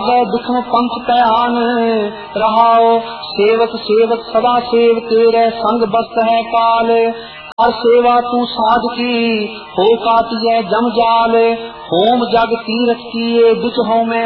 लागे दुखम पंथ तयान रहाओ। सेवक सेवक सदा सेव तेरे संग बस्त है काल। कर सेवा तू साध की हो काटिए जम जाल। होम जग तीरथ किए बिच हों में